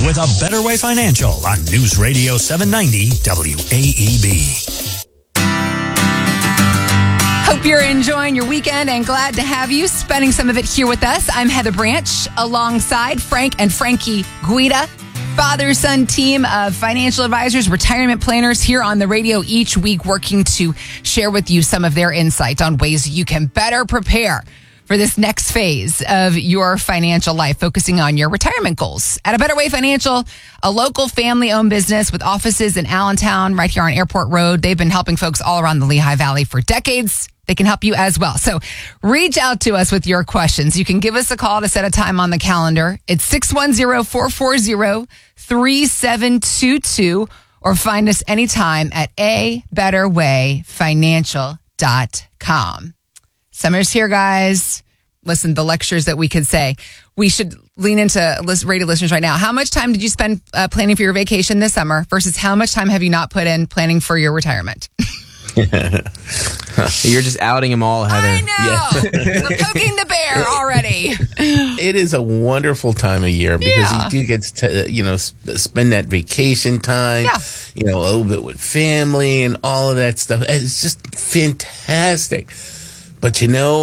with A Better Way Financial on News Radio 790 WAEB. Hope you're enjoying your weekend and glad to have you spending some of it here with us. I'm Heather Branch alongside Frank and Frankie Guida, father-son team of financial advisors, retirement planners here on the radio each week, working to share with you some of their insight on ways you can better prepare for this next phase of your financial life, focusing on your retirement goals. At A Better Way Financial, a local family-owned business with offices in Allentown, right here on Airport Road. They've been helping folks all around the Lehigh Valley for decades. They can help you as well. So reach out to us with your questions. You can give us a call to set a time on the calendar. It's 610-440-3722, or find us anytime at abetterwayfinancial.com. Summer's here, guys. Listen, the lectures that we could say. We should lean into radio listeners right now. How much time did you spend planning for your vacation this summer versus how much time have you not put in planning for your retirement? You're just outing them all, Heather. I know. I'm poking the bear already. It is a wonderful time of year because you do get to, spend that vacation time, a little bit with family and all of that stuff. It's just fantastic. But,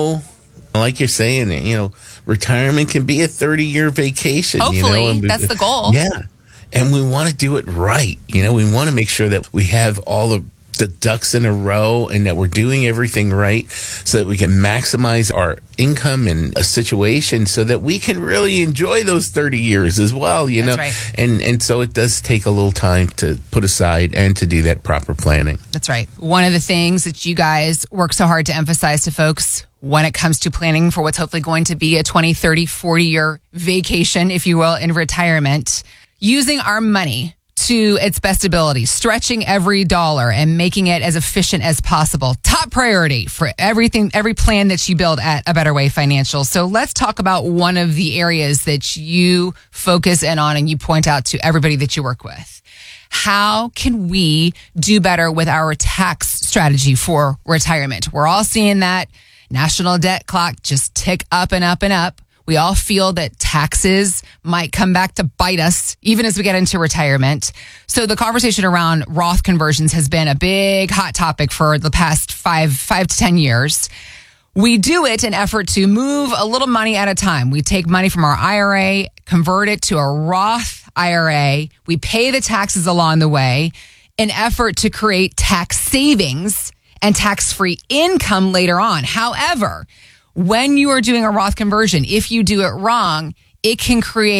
like you're saying, retirement can be a 30-year vacation. Hopefully, that's the goal. Yeah. And we want to do it right. We want to make sure that we have all the ducks in a row and that we're doing everything right so that we can maximize our income in a situation so that we can really enjoy those 30 years as well, That's right. And so it does take a little time to put aside and to do that proper planning. That's right. One of the things that you guys work so hard to emphasize to folks when it comes to planning for what's hopefully going to be a 20, 30, 40-year vacation, if you will, in retirement, using our money to its best ability, stretching every dollar and making it as efficient as possible. Top priority for every plan that you build at A Better Way Financial. So let's talk about one of the areas that you focus in on and you point out to everybody that you work with. How can we do better with our tax strategy for retirement? We're all seeing that national debt clock just tick up and up and up. We all feel that taxes might come back to bite us, even as we get into retirement. So the conversation around Roth conversions has been a big hot topic for the past 5 to 10 years. We do it in effort to move a little money at a time. We take money from our IRA, convert it to a Roth IRA. We pay the taxes along the way in effort to create tax savings and tax-free income later on. However, when you are doing a Roth conversion, if you do it wrong, it can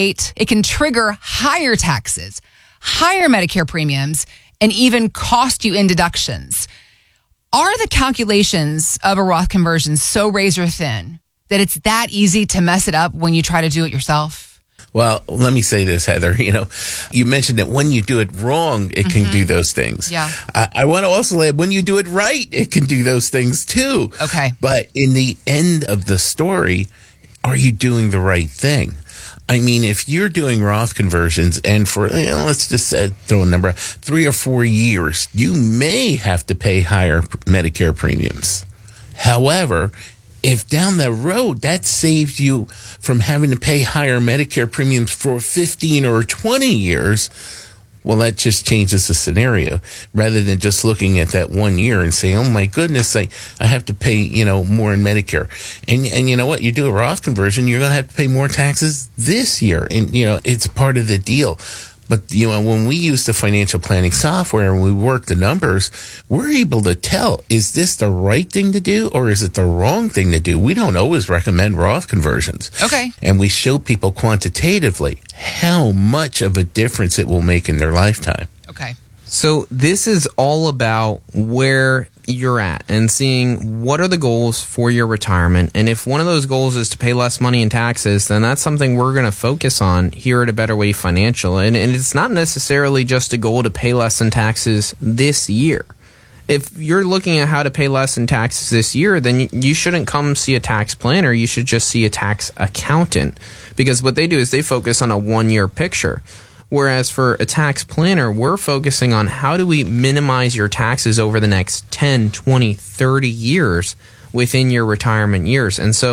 trigger higher taxes, higher Medicare premiums, and even cost you in deductions. Are the calculations of a Roth conversion so razor thin that it's that easy to mess it up when you try to do it yourself? Well, let me say this, Heather. You mentioned that when you do it wrong, it can do those things. Yeah. I want to also add, when you do it right, it can do those things too. Okay. But in the end of the story, are you doing the right thing? I mean, if you're doing Roth conversions and for, let's just throw a number, 3 or 4 years, you may have to pay higher Medicare premiums. However, if down the road that saves you from having to pay higher Medicare premiums for 15 or 20 years, well, that just changes the scenario. Rather than just looking at that 1 year and saying, oh my goodness, I have to pay, more in Medicare. And you know what? You do a Roth conversion, you're going to have to pay more taxes this year. And, it's part of the deal. But, when we use the financial planning software and we work the numbers, we're able to tell, is this the right thing to do or is it the wrong thing to do? We don't always recommend Roth conversions. Okay. And we show people quantitatively how much of a difference it will make in their lifetime. Okay. So this is all about where you're at and seeing what are the goals for your retirement. And if one of those goals is to pay less money in taxes, then that's something we're going to focus on here at A Better Way Financial. And it's not necessarily just a goal to pay less in taxes this year. If you're looking at how to pay less in taxes this year, then you shouldn't come see a tax planner. You should just see a tax accountant, because what they do is they focus on a 1-year picture. Whereas for a tax planner, we're focusing on how do we minimize your taxes over the next 10, 20, 30 years within your retirement years. And so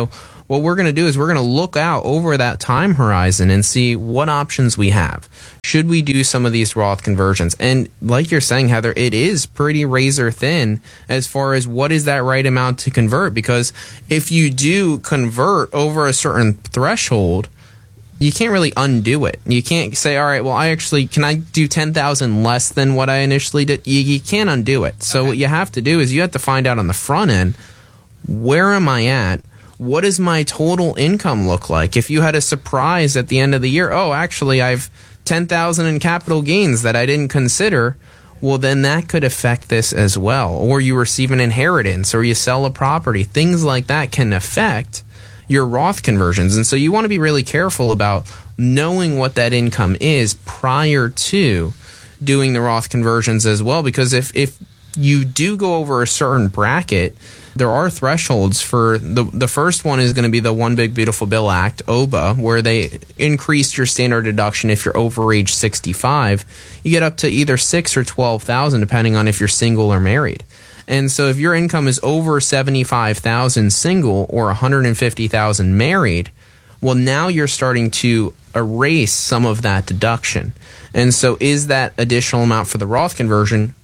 what we're going to do is we're going to look out over that time horizon and see what options we have. Should we do some of these Roth conversions? And like you're saying, Heather, it is pretty razor thin as far as what is that right amount to convert, because if you do convert over a certain threshold, you can't really undo it. You can't say, all right, well, can I do 10,000 less than what I initially did? You can't undo it. So what you have to do is you have to find out on the front end, where am I at? What does my total income look like? If you had a surprise at the end of the year, oh, actually, I've 10,000 in capital gains that I didn't consider, well, then that could affect this as well. Or you receive an inheritance, or you sell a property. Things like that can affect your Roth conversions. And so you want to be really careful about knowing what that income is prior to doing the Roth conversions as well. Because if you do go over a certain bracket, there are thresholds for the first one is going to be the One Big Beautiful Bill Act, OBA, where they increased your standard deduction if you're over age 65. You get up to either $6,000 or $12,000 depending on if you're single or married. And so if your income is over $75,000 single or $150,000 married, well, now you're starting to erase some of that deduction. And so is that additional amount for the Roth conversion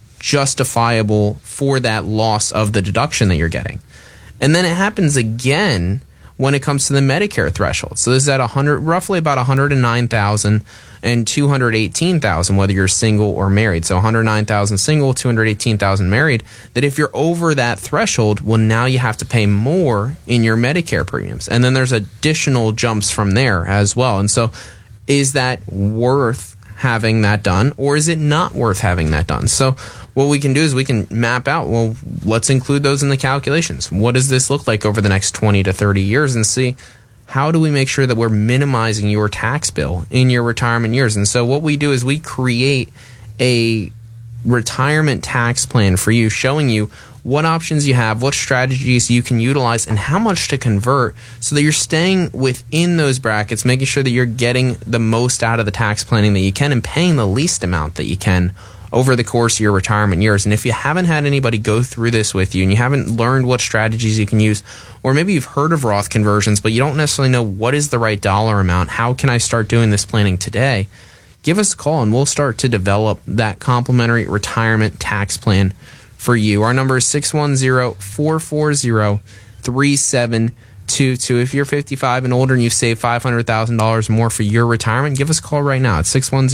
justifiable for that loss of the deduction that you're getting? And then it happens again when it comes to the Medicare threshold. So this is at roughly about $109,000 and $218,000, whether you're single or married. So $109,000 single, $218,000 married. That if you're over that threshold, well, now you have to pay more in your Medicare premiums, and then there's additional jumps from there as well. And so, is that worth having that done, or is it not worth having that done? So what we can do is we can map out, well, let's include those in the calculations. What does this look like over the next 20 to 30 years, and see how do we make sure that we're minimizing your tax bill in your retirement years. And so what we do is we create a retirement tax plan for you, showing you what options you have, what strategies you can utilize, and how much to convert, so that you're staying within those brackets, making sure that you're getting the most out of the tax planning that you can and paying the least amount that you can over the course of your retirement years. And if you haven't had anybody go through this with you and you haven't learned what strategies you can use, or maybe you've heard of Roth conversions, but you don't necessarily know what is the right dollar amount, how can I start doing this planning today? Give us a call and we'll start to develop that complimentary retirement tax plan for you. Our number is 610-440-3722. If you're 55 and older and you've saved $500,000 more for your retirement, give us a call right now at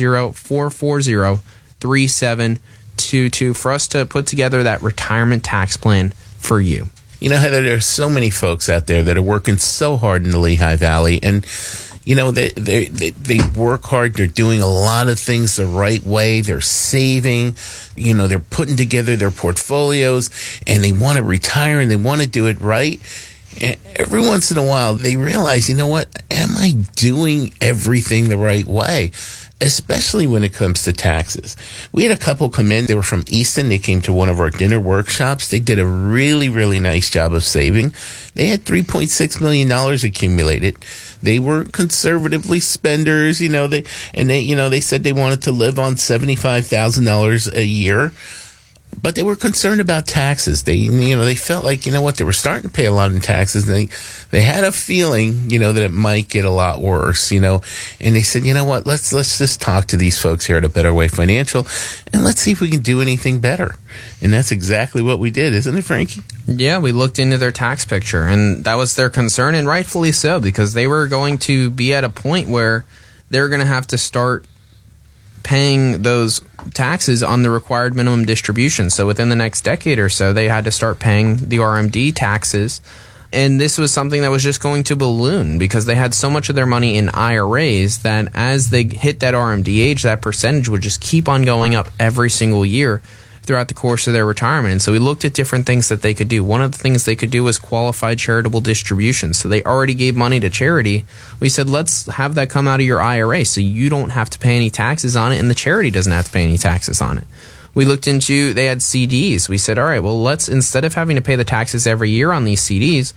610-440-3722 for us to put together that retirement tax plan for you. You know, Heather, there are so many folks out there that are working so hard in the Lehigh Valley, and you know, they work hard. They're doing a lot of things the right way. They're saving, you know, they're putting together their portfolios, and they want to retire and they want to do it right. And every once in a while, they realize, you know what? Am I doing everything the right way? Especially when it comes to taxes. We had a couple come in. They were from Easton. They came to one of our dinner workshops. They did a really, really nice job of saving. They had $3.6 million accumulated. They were conservatively spenders, you know, they said they wanted to live on $75,000 a year. But they were concerned about taxes. They felt like, you know what, they were starting to pay a lot in taxes. And they had a feeling, you know, that it might get a lot worse, you know. And they said, you know what, let's just talk to these folks here at A Better Way Financial, and let's see if we can do anything better. And that's exactly what we did, isn't it, Frankie? Yeah, we looked into their tax picture, and that was their concern, and rightfully so, because they were going to be at a point where they're going to have to start paying those taxes on the required minimum distribution. So within the next decade or so, they had to start paying the RMD taxes. And this was something that was just going to balloon because they had so much of their money in IRAs that as they hit that RMD age, that percentage would just keep on going up every single year throughout the course of their retirement. And so we looked at different things that they could do. One of the things they could do was qualified charitable distributions. So they already gave money to charity. We said, let's have that come out of your IRA so you don't have to pay any taxes on it and the charity doesn't have to pay any taxes on it. We looked into, they had CDs. We said, all right, well, let's, instead of having to pay the taxes every year on these CDs,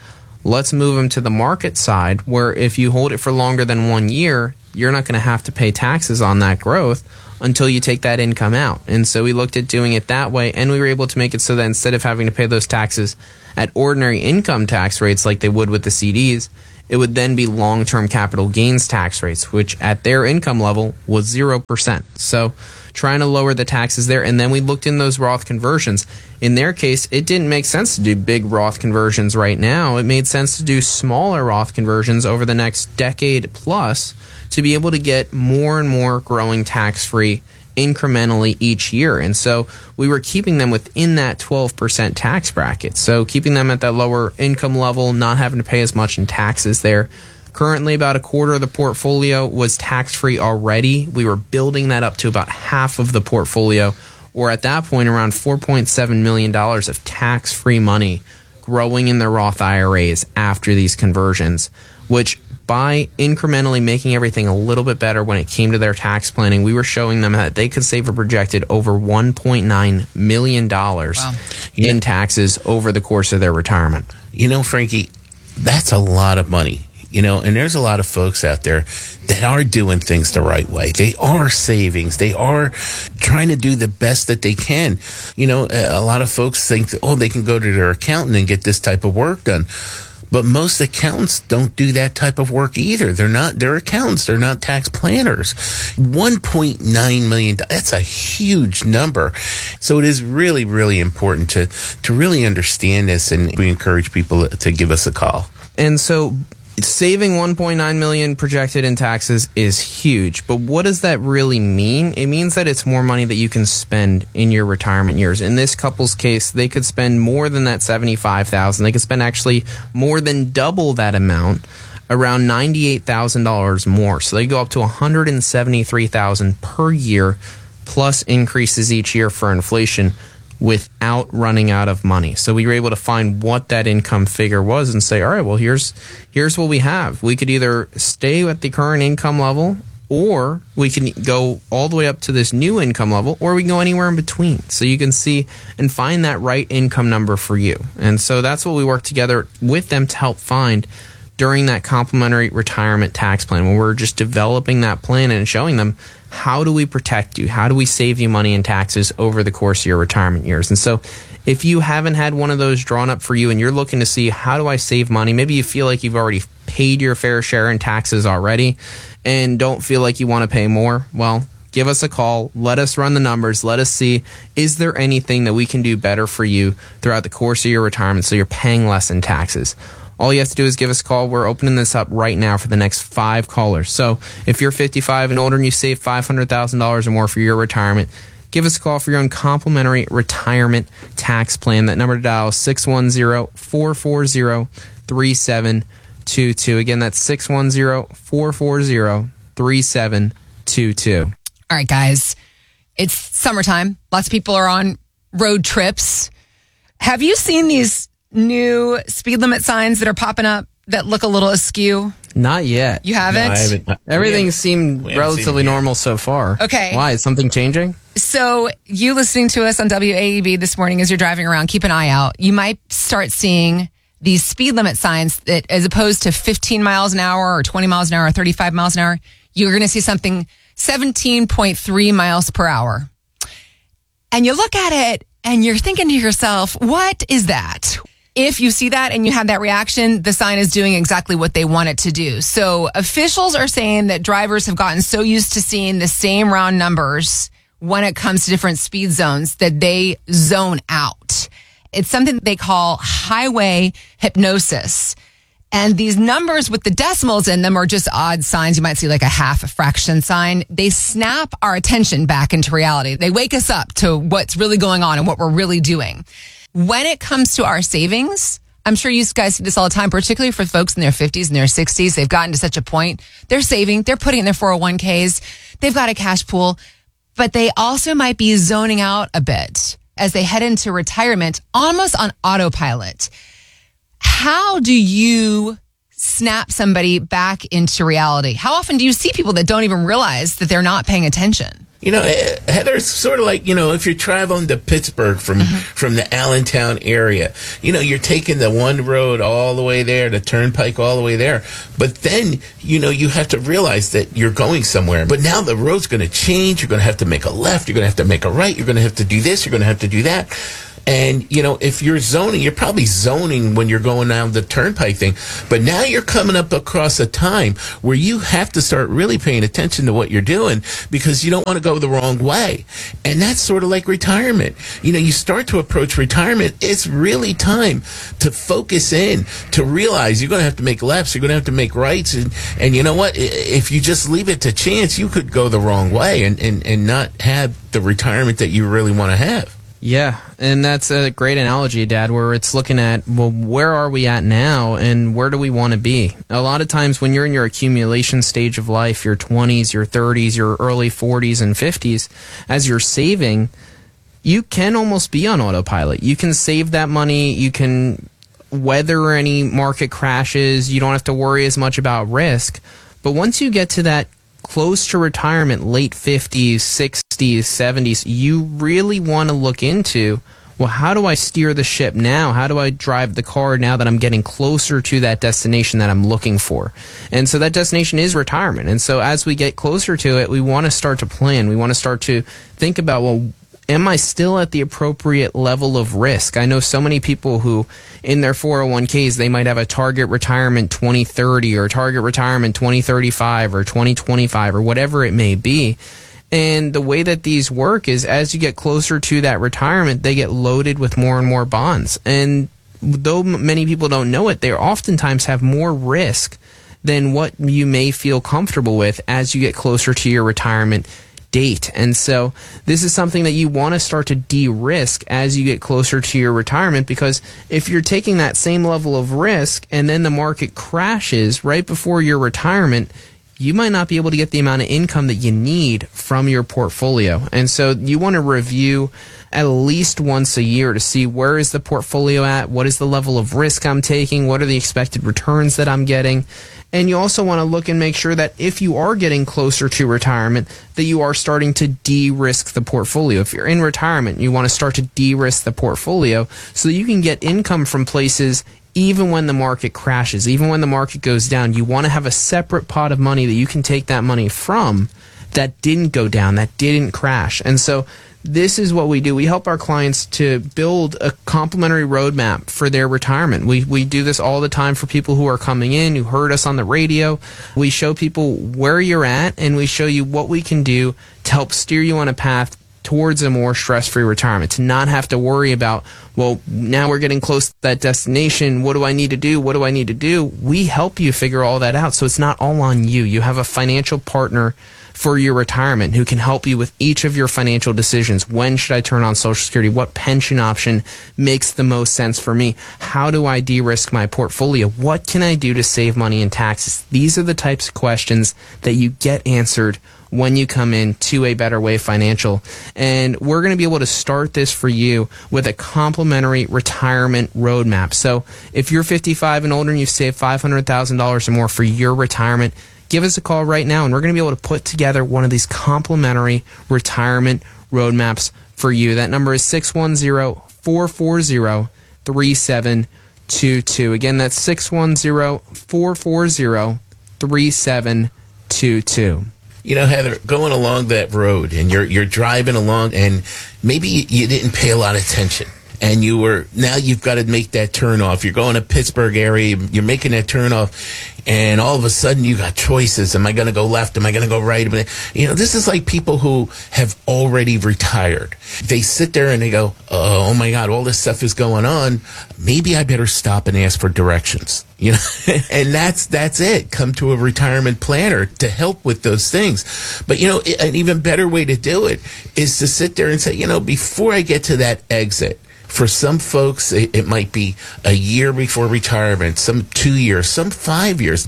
Let's move them to the market side, where if you hold it for longer than 1 year, you're not going to have to pay taxes on that growth until you take that income out. And so we looked at doing it that way, and we were able to make it so that instead of having to pay those taxes at ordinary income tax rates like they would with the CDs, it would then be long-term capital gains tax rates, which at their income level was 0%. So trying to lower the taxes there. And then we looked in those Roth conversions. In their case, it didn't make sense to do big Roth conversions right now. It made sense to do smaller Roth conversions over the next decade plus to be able to get more and more growing tax-free incrementally each year. And so we were keeping them within that 12% tax bracket. So keeping them at that lower income level, not having to pay as much in taxes there. Currently, about a quarter of the portfolio was tax-free already. We were building that up to about half of the portfolio, or at that point, around $4.7 million of tax-free money growing in their Roth IRAs after these conversions, which by incrementally making everything a little bit better when it came to their tax planning, we were showing them that they could save a projected over $1.9 million in taxes over the course of their retirement. You know, Frankie, that's a lot of money. You know, and there's a lot of folks out there that are doing things the right way. They are savings. They are trying to do the best that they can. You know, a lot of folks think, they can go to their accountant and get this type of work done. But most accountants don't do that type of work either. They're accountants. They're not tax planners. $1.9 million, that's a huge number. So it is really, really important to really understand this, and we encourage people to give us a call. And so saving $1.9 million projected in taxes is huge, but what does that really mean? It means that it's more money that you can spend in your retirement years. In this couple's case, they could spend more than that $75,000. They could spend actually more than double that amount, around $98,000 more. So they go up to $173,000 per year, plus increases each year for inflation, without running out of money. So we were able to find what that income figure was and say, all right, well, here's what we have. We could either stay at the current income level, or we can go all the way up to this new income level, or we can go anywhere in between. So you can see and find that right income number for you. And so that's what we work together with them to help find during that complimentary retirement tax plan, when we're just developing that plan and showing them, how do we protect you? How do we save you money in taxes over the course of your retirement years? And so if you haven't had one of those drawn up for you and you're looking to see, how do I save money? Maybe you feel like you've already paid your fair share in taxes already and don't feel like you want to pay more. Well, give us a call. Let us run the numbers. Let us see, is there anything that we can do better for you throughout the course of your retirement so you're paying less in taxes? All you have to do is give us a call. We're opening this up right now for the next 5 callers. So if you're 55 and older and you save $500,000 or more for your retirement, give us a call for your own complimentary retirement tax plan. That number to dial is 610-440-3722. Again, that's 610-440-3722. All right, guys. It's summertime. Lots of people are on road trips. Have you seen these new speed limit signs that are popping up that look a little askew? Not yet. You haven't? No, I haven't. Everything seemed relatively normal so far. Okay. Why? Is something changing? So you listening to us on WAEB this morning as you're driving around, keep an eye out. You might start seeing these speed limit signs that, as opposed to 15 miles an hour or 20 miles an hour or 35 miles an hour, you're going to see something 17.3 miles per hour. And you look at it and you're thinking to yourself, what is that? If you see that and you have that reaction, the sign is doing exactly what they want it to do. So officials are saying that drivers have gotten so used to seeing the same round numbers when it comes to different speed zones that they zone out. It's something they call highway hypnosis. And these numbers with the decimals in them are just odd signs. You might see like a half a fraction sign. They snap our attention back into reality. They wake us up to what's really going on and what we're really doing. When it comes to our savings, I'm sure you guys see this all the time, particularly for folks in their 50s and their 60s. They've gotten to such a point. They're saving. They're putting in their 401ks. They've got a cash pool. But they also might be zoning out a bit as they head into retirement, almost on autopilot. How do you snap somebody back into reality? How often do you see people that don't even realize that they're not paying attention? You know, Heather, it's sort of like, you know, if you're traveling to Pittsburgh from the Allentown area, you know, you're taking the one road all the way there, the turnpike all the way there. But then, you know, you have to realize that you're going somewhere. But now the road's going to change. You're going to have to make a left. You're going to have to make a right. You're going to have to do this. You're going to have to do that. And, you know, if you're zoning, you're probably zoning when you're going down the turnpike thing. But now you're coming up across a time where you have to start really paying attention to what you're doing because you don't want to go the wrong way. And that's sort of like retirement. You know, you start to approach retirement, it's really time to focus in, to realize you're going to have to make lefts, you're going to have to make rights. And you know what? If you just leave it to chance, you could go the wrong way and not have the retirement that you really want to have. Yeah, and that's a great analogy, Dad, where it's looking at, well, where are we at now and where do we want to be? A lot of times when you're in your accumulation stage of life, your 20s, your 30s, your early 40s and 50s, as you're saving, you can almost be on autopilot. You can save that money, you can weather any market crashes, you don't have to worry as much about risk. But once you get to that close to retirement, late 50s, 60s, 70s, you really want to look into, well, how do I steer the ship now? How do I drive the car now that I'm getting closer to that destination that I'm looking for? And so that destination is retirement. And so as we get closer to it, we want to start to plan. We want to start to think about, well, am I still at the appropriate level of risk? I know so many people who, in their 401ks, they might have a target retirement 2030 or target retirement 2035 or 2025 or whatever it may be. And the way that these work is as you get closer to that retirement, they get loaded with more and more bonds. And though many people don't know it, they oftentimes have more risk than what you may feel comfortable with as you get closer to your retirement date. And so this is something that you want to start to de-risk as you get closer to your retirement, because if you're taking that same level of risk and then the market crashes right before your retirement, you might not be able to get the amount of income that you need from your portfolio. And so you want to review at least once a year to see where is the portfolio at, what is the level of risk I'm taking, what are the expected returns that I'm getting. And you also want to look and make sure that if you are getting closer to retirement, that you are starting to de-risk the portfolio. If you're in retirement, you want to start to de-risk the portfolio so that you can get income from places even when the market crashes, even when the market goes down. You want to have a separate pot of money that you can take that money from that didn't go down, that didn't crash. And so this is what we do. We help our clients to build a complementary roadmap for their retirement. We do this all the time for people who are coming in, who heard us on the radio. We show people where you're at, and we show you what we can do to help steer you on a path towards a more stress-free retirement, to not have to worry about, well, now we're getting close to that destination. What do I need to do? What do I need to do? We help you figure all that out, so it's not all on you. You have a financial partner for your retirement who can help you with each of your financial decisions. When should I turn on Social Security? What pension option makes the most sense for me? How do I de-risk my portfolio? What can I do to save money in taxes? These are the types of questions that you get answered when you come in to A Better Way Financial. And we're going to be able to start this for you with a complimentary retirement roadmap. So if you're 55 and older and you've saved $500,000 or more for your retirement, give us a call right now, and we're going to be able to put together one of these complimentary retirement roadmaps for you. That number is 610-440-3722. Again, that's 610-440-3722. You know, Heather, going along that road and you're driving along and maybe you didn't pay a lot of attention. And now you've got to make that turn off. You're going to Pittsburgh area, you're making that turn off, and all of a sudden you got choices. Am I going to go left? Am I going to go right? You know, this is like people who have already retired. They sit there and they go, oh my God, all this stuff is going on. Maybe I better stop and ask for directions. You know, and that's it. Come to a retirement planner to help with those things. But, you know, an even better way to do it is to sit there and say, you know, before I get to that exit, for some folks, it might be a year before retirement, some 2 years, some 5 years. The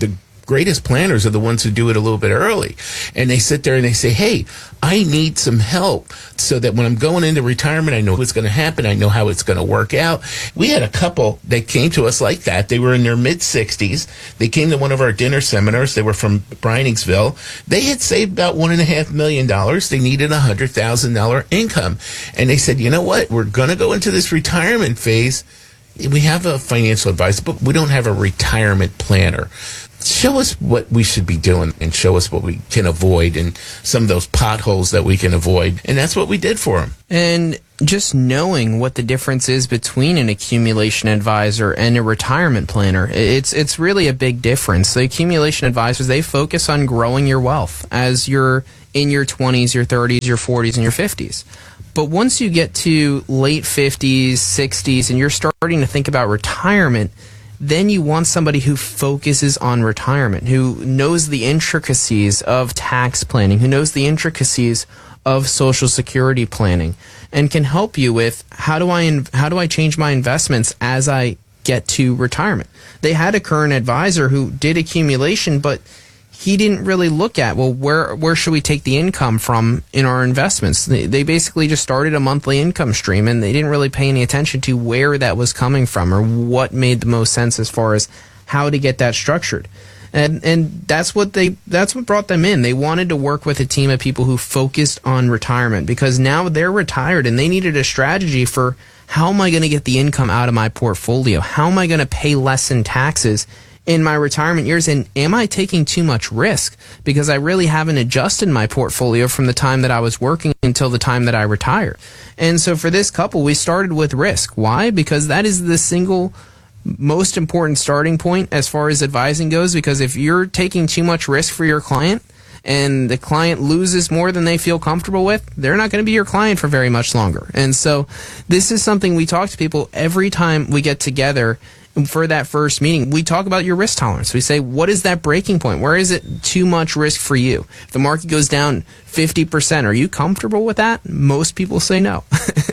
greatest planners are the ones who do it a little bit early. And they sit there and they say, hey, I need some help so that when I'm going into retirement, I know what's going to happen. I know how it's going to work out. We had a couple that came to us like that. They were in their mid-60s. They came to one of our dinner seminars. They were from Briningsville. They had saved about $1.5 million. They needed $100,000 income. And they said, you know what? We're going to go into this retirement phase. We have a financial advisor, but we don't have a retirement planner. Show us what we should be doing and show us what we can avoid and some of those potholes that we can avoid. And that's what we did for them. And just knowing what the difference is between an accumulation advisor and a retirement planner, it's really a big difference. The accumulation advisors, they focus on growing your wealth as you're in your 20s, your 30s, your 40s, and your 50s. But once you get to late 50s, 60s, and you're starting to think about retirement, then you want somebody who focuses on retirement, who knows the intricacies of tax planning, who knows the intricacies of Social Security planning, and can help you with how do I change my investments as I get to retirement. They had a current advisor who did accumulation, but he didn't really look at, well, where should we take the income from in our investments? They basically just started a monthly income stream, and they didn't really pay any attention to where that was coming from or what made the most sense as far as how to get that structured. And that's what brought them in. They wanted to work with a team of people who focused on retirement, because now they're retired and they needed a strategy for how am I going to get the income out of my portfolio? How am I going to pay less in taxes in my retirement years, and am I taking too much risk because I really haven't adjusted my portfolio from the time that I was working until the time that I retire? And so for this couple, we started with risk. Why? Because that is the single most important starting point as far as advising goes, because if you're taking too much risk for your client and the client loses more than they feel comfortable with, they're not going to be your client for very much longer. And so this is something we talk to people every time we get together. For that first meeting, we talk about your risk tolerance. We say, what is that breaking point? Where is it too much risk for you? If the market goes down 50%, are you comfortable with that? Most people say no.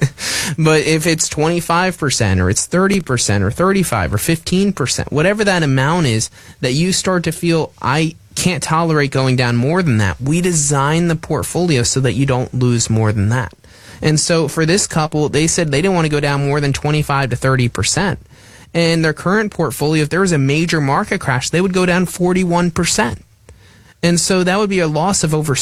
But if it's 25% or it's 30% or 35 or 15%, whatever that amount is that you start to feel, I can't tolerate going down more than that, we design the portfolio so that you don't lose more than that. And so for this couple, they said they didn't want to go down more than 25 to 30%. And their current portfolio, if there was a major market crash, they would go down 41%. And so that would be a loss of over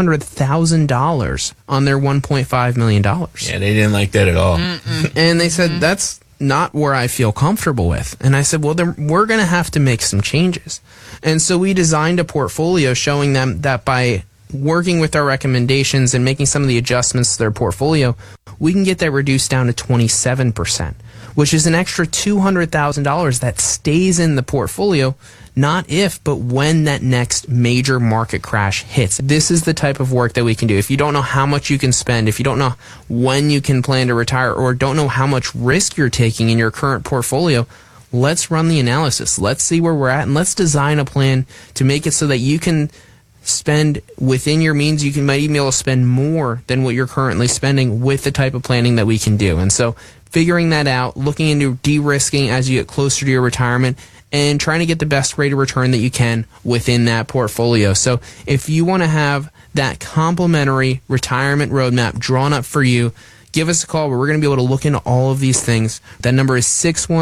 $600,000 on their $1.5 million. Yeah, they didn't like that at all. And they said, that's not where I feel comfortable with. And I said, well, then we're going to have to make some changes. And so we designed a portfolio showing them that by working with our recommendations and making some of the adjustments to their portfolio, we can get that reduced down to 27%. Which is an extra $200,000 that stays in the portfolio, not if, but when that next major market crash hits. This is the type of work that we can do. If you don't know how much you can spend, if you don't know when you can plan to retire, or don't know how much risk you're taking in your current portfolio, let's run the analysis. Let's see where we're at, and let's design a plan to make it so that you can spend within your means. You might even be able to spend more than what you're currently spending with the type of planning that we can do. And so figuring that out, looking into de-risking as you get closer to your retirement, and trying to get the best rate of return that you can within that portfolio. So if you want to have that complimentary retirement roadmap drawn up for you, give us a call where we're going to be able to look into all of these things. That number is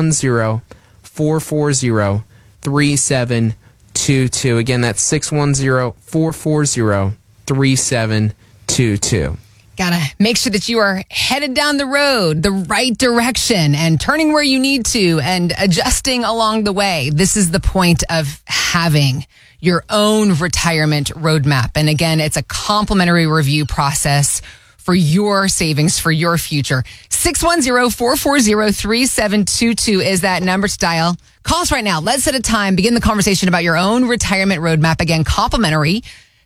610-440-3722. Again, that's 610-440-3722. Gotta make sure that you are headed down the road, the right direction, and turning where you need to and adjusting along the way. This is the point of having your own retirement roadmap. And again, it's a complimentary review process for your savings, for your future. 610-440-3722 is that number to dial. Call us right now. Let's set a time. Begin the conversation about your own retirement roadmap. Again, complimentary.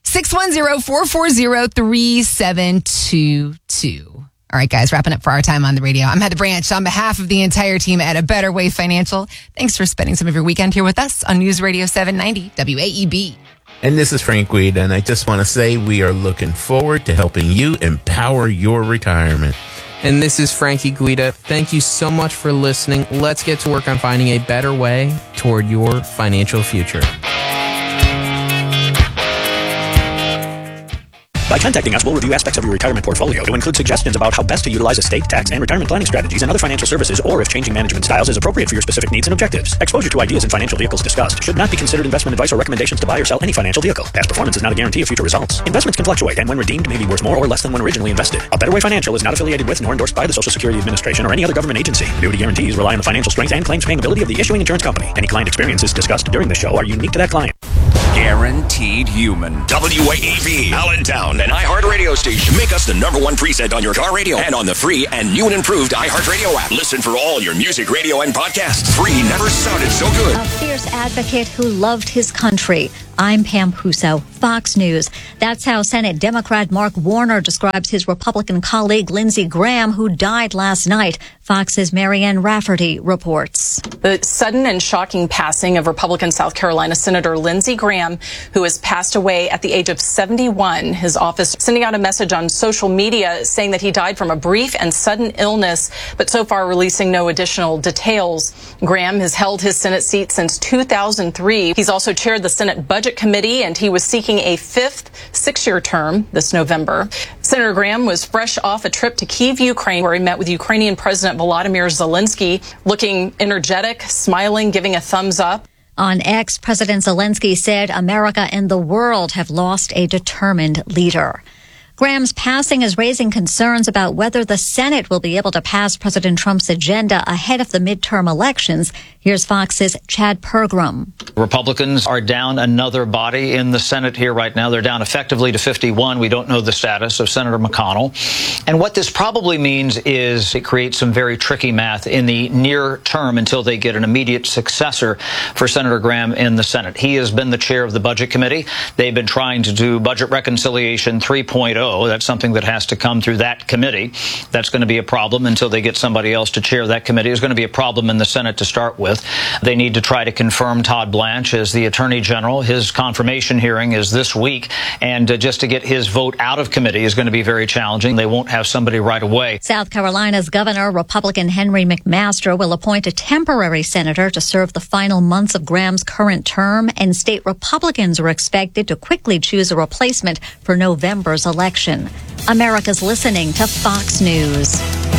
610-440-3722. All right, guys, wrapping up for our time on the radio. I'm Heather Branch on behalf of the entire team at A Better Way Financial. Thanks for spending some of your weekend here with us on News Radio 790 WAEB. And this is Frank Guida, and I just want to say we are looking forward to helping you empower your retirement. And this is Frankie Guida. Thank you so much for listening. Let's get to work on finding a better way toward your financial future. By contacting us, we'll review aspects of your retirement portfolio to include suggestions about how best to utilize estate, tax, and retirement planning strategies and other financial services, or if changing management styles is appropriate for your specific needs and objectives. Exposure to ideas and financial vehicles discussed should not be considered investment advice or recommendations to buy or sell any financial vehicle. Past performance is not a guarantee of future results. Investments can fluctuate, and when redeemed may be worth more or less than when originally invested. A Better Way Financial is not affiliated with nor endorsed by the Social Security Administration or any other government agency. Annuity guarantees rely on the financial strength and claims paying ability of the issuing insurance company. Any client experiences discussed during the show are unique to that client. Guaranteed Human. WAEB, Allentown, an iHeartRadio station. Make us the #1 preset on your car radio and on the free and new and improved iHeartRadio app. Listen for all your music, radio, and podcasts. Free never sounded so good. A fierce advocate who loved his country. I'm Pam Puso, Fox News. That's how Senate Democrat Mark Warner describes his Republican colleague Lindsey Graham, who died last night. Fox's Marianne Rafferty reports. The sudden and shocking passing of Republican South Carolina Senator Lindsey Graham, who has passed away at the age of 71. His office sending out a message on social media saying that he died from a brief and sudden illness, but so far releasing no additional details. Graham has held his Senate seat since 2003. He's also chaired the Senate Budget Committee, and he was seeking a fifth six-year term this November. Senator Graham was fresh off a trip to Kyiv, Ukraine, where he met with Ukrainian President Volodymyr Zelensky, looking energetic, smiling, giving a thumbs up. On X, President Zelensky said America and the world have lost a determined leader. Graham's passing is raising concerns about whether the Senate will be able to pass President Trump's agenda ahead of the midterm elections. Here's Fox's Chad Pergram. Republicans are down another body in the Senate here right now. They're down effectively to 51. We don't know the status of Senator McConnell. And what this probably means is it creates some very tricky math in the near term until they get an immediate successor for Senator Graham in the Senate. He has been the chair of the Budget Committee. They've been trying to do Budget Reconciliation 3.0. That's something that has to come through that committee. That's going to be a problem until they get somebody else to chair that committee. It's going to be a problem in the Senate to start with. They need to try to confirm Todd Blanche as the Attorney General. His confirmation hearing is this week, and just to get his vote out of committee is going to be very challenging. They won't have somebody right away. South Carolina's Governor, Republican Henry McMaster, will appoint a temporary senator to serve the final months of Graham's current term, and state Republicans are expected to quickly choose a replacement for November's election. America's listening to Fox News.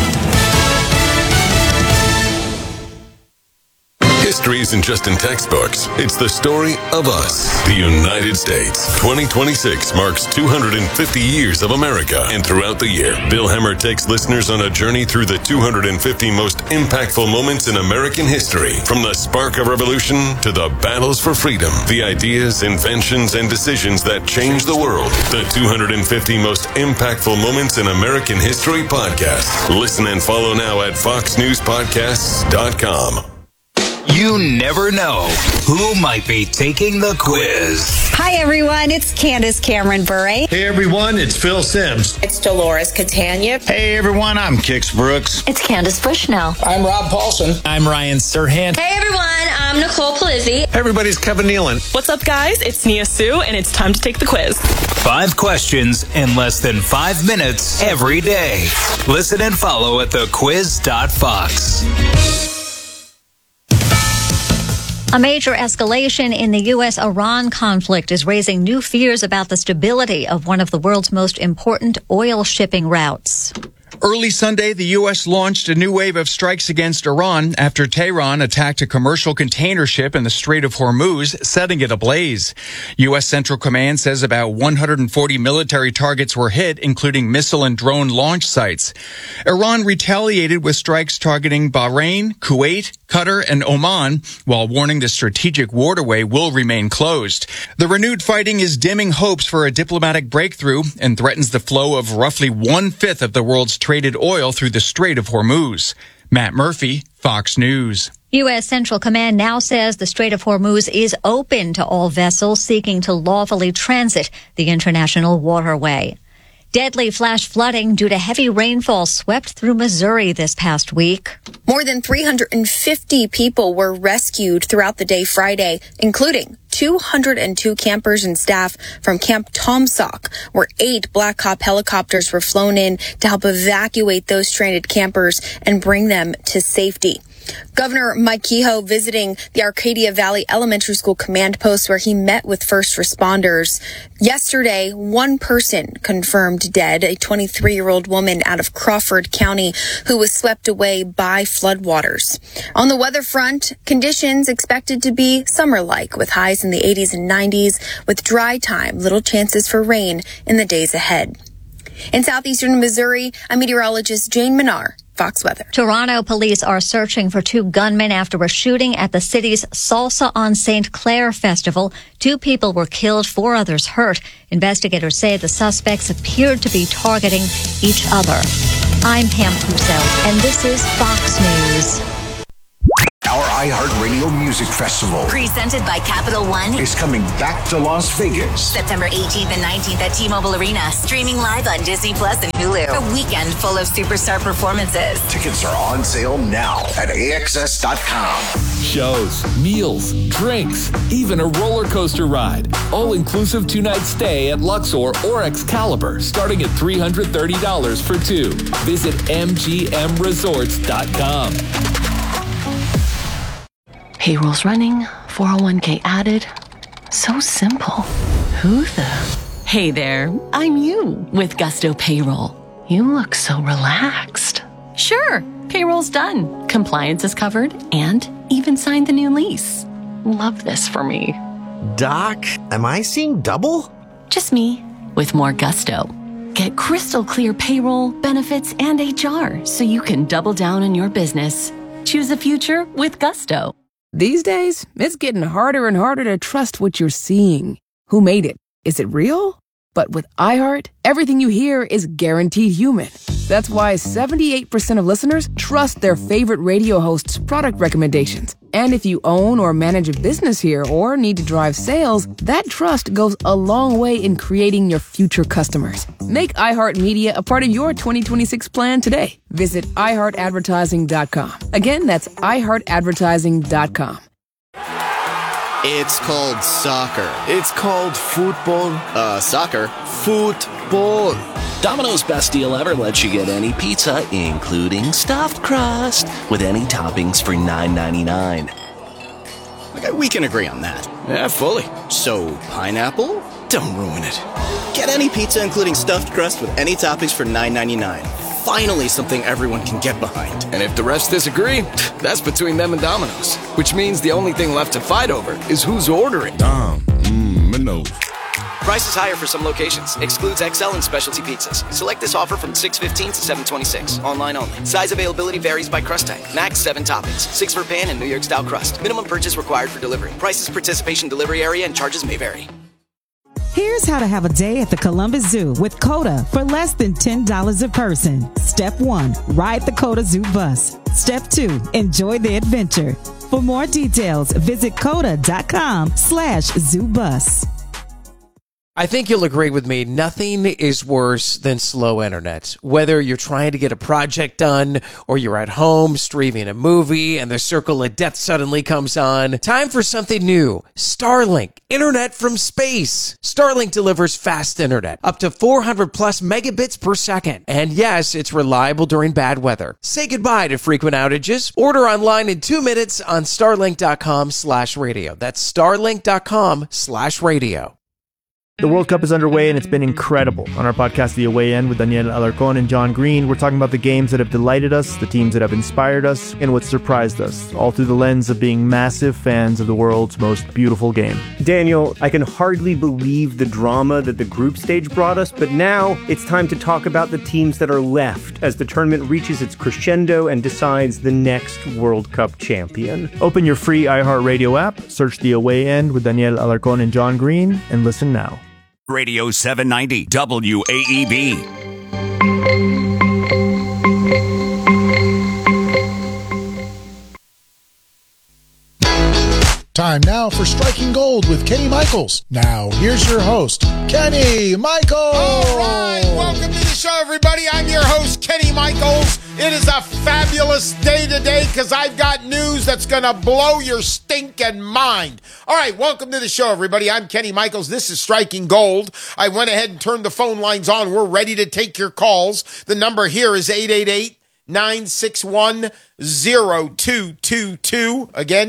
History isn't just in textbooks. It's the story of us, the United States. 2026 marks 250 years of America. And throughout the year, Bill Hemmer takes listeners on a journey through the 250 most impactful moments in American history. From the spark of revolution to the battles for freedom, the ideas, inventions, and decisions that changed the world. The 250 most impactful moments in American history podcast. Listen and follow now at foxnewspodcasts.com. You never know who might be taking the quiz. Hi, everyone. It's Candace Cameron Bure. Hey, everyone. It's Phil Sims. It's Dolores Catania. Hey, everyone. I'm Kix Brooks. It's Candace Bushnell. I'm Rob Paulson. I'm Ryan Serhant. Hey, everyone. I'm Nicole Palizzi. Hey, everybody. It's Kevin Nealon. What's up, guys? It's Nia Sue, and it's time to take the quiz. 5 questions in less than 5 minutes every day. Listen and follow at thequiz.fox. A major escalation in the U.S.-Iran conflict is raising new fears about the stability of one of the world's most important oil shipping routes. Early Sunday, the U.S. launched a new wave of strikes against Iran after Tehran attacked a commercial container ship in the Strait of Hormuz, setting it ablaze. U.S. Central Command says about 140 military targets were hit, including missile and drone launch sites. Iran retaliated with strikes targeting Bahrain, Kuwait, Qatar, and Oman, while warning the strategic waterway will remain closed. The renewed fighting is dimming hopes for a diplomatic breakthrough and threatens the flow of roughly 1/5 of the world's traded oil through the Strait of Hormuz. Matt Murphy, Fox News. U.S. Central Command now says the Strait of Hormuz is open to all vessels seeking to lawfully transit the international waterway. Deadly flash flooding due to heavy rainfall swept through Missouri this past week. More than 350 people were rescued throughout the day Friday, including 202 campers and staff from Camp Tomsock, where 8 Black Hawk helicopters were flown in to help evacuate those stranded campers and bring them to safety. Governor Mike Kehoe visiting the Arcadia Valley Elementary School command post where he met with first responders. Yesterday, one person confirmed dead, a 23-year-old woman out of Crawford County who was swept away by floodwaters. On the weather front, conditions expected to be summer-like with highs in the 80s and 90s with dry time, little chances for rain in the days ahead. In southeastern Missouri, I'm meteorologist Jane Minar, Fox Weather. Toronto police are searching for two gunmen after a shooting at the city's Salsa on St. Clair festival. 2 people were killed, 4 others hurt. Investigators say the suspects appeared to be targeting each other. I'm Pam Pucel, and this is Fox News. Our iHeartRadio Music Festival, presented by Capital One, is coming back to Las Vegas. September 18th and 19th at T-Mobile Arena. Streaming live on Disney Plus and Hulu. A weekend full of superstar performances. Tickets are on sale now at AXS.com. Shows, meals, drinks, even a roller coaster ride. All-inclusive 2-night stay at Luxor or Excalibur, starting at $330 for 2. Visit MGMResorts.com. Payroll's running, 401k added. So simple. Who the? Hey there, I'm you with Gusto Payroll. You look so relaxed. Sure, payroll's done. Compliance is covered and even signed the new lease. Love this for me. Doc, am I seeing double? Just me with more Gusto. Get crystal clear payroll, benefits, and HR so you can double down on your business. Choose a future with Gusto. These days, it's getting harder and harder to trust what you're seeing. Who made it? Is it real? But with iHeart, everything you hear is guaranteed human. That's why 78% of listeners trust their favorite radio hosts' product recommendations. And if you own or manage a business here or need to drive sales, that trust goes a long way in creating your future customers. Make iHeartMedia a part of your 2026 plan today. Visit iHeartAdvertising.com. Again, that's iHeartAdvertising.com. It's called soccer. It's called football. Soccer. Football. Domino's Best Deal Ever lets you get any pizza, including stuffed crust, with any toppings for $9.99. Okay, we can agree on that. Yeah, fully. So, pineapple? Don't ruin it. Get any pizza, including stuffed crust, with any toppings for $9.99. Finally, something everyone can get behind. And if the refs disagree, that's between them and Domino's. Which means the only thing left to fight over is who's ordering. Domino's. Price is higher for some locations. Excludes XL and specialty pizzas. Select this offer from 6/15 to 7/26. Online only. Size availability varies by crust type. Max 7 toppings. 6 for pan and New York style crust. Minimum purchase required for delivery. Prices, participation, delivery area, and charges may vary. Here's how to have a day at the Columbus Zoo with COTA for less than $10 a person. Step 1, ride the COTA Zoo bus. Step 2, enjoy the adventure. For more details, visit COTA.com/ZooBus. I think you'll agree with me, nothing is worse than slow internet. Whether you're trying to get a project done or you're at home streaming a movie and the circle of death suddenly comes on, time for something new. Starlink, internet from space. Starlink delivers fast internet, up to 400 plus megabits per second. And yes, it's reliable during bad weather. Say goodbye to frequent outages. Order online in 2 minutes on starlink.com/radio. That's starlink.com/radio. The World Cup is underway and it's been incredible. On our podcast, The Away End, with Daniel Alarcón and John Green, we're talking about the games that have delighted us, the teams that have inspired us, and what surprised us, all through the lens of being massive fans of the world's most beautiful game. Daniel, I can hardly believe the drama that the group stage brought us, but now it's time to talk about the teams that are left as the tournament reaches its crescendo and decides the next World Cup champion. Open your free iHeartRadio app, search The Away End with Daniel Alarcón and John Green, and listen now. Radio 790 WAEB. Time now for Striking Gold with Kenny Michaels. Now, here's your host, Kenny Michaels. All right, welcome to the show, everybody. I'm your host, Kenny Michaels. It is a fabulous day today because I've got news that's going to blow your stinking mind. All right, welcome to the show, everybody. I'm Kenny Michaels. This is Striking Gold. I went ahead and turned the phone lines on. We're ready to take your calls. The number here is 888 888-961-0222. Again,